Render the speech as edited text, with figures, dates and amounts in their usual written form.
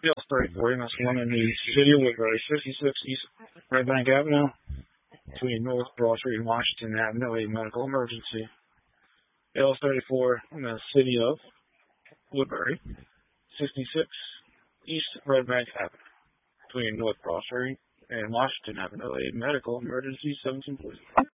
Bill 34, that's one in the city of Woodbury, 56 East Red Bank Avenue, between North Broad Street and Washington Avenue, a medical emergency. Bill 34 in the city of Woodbury, 66 East Red Bank Avenue, between North Broad Street and Washington Avenue, a medical emergency, 17 police.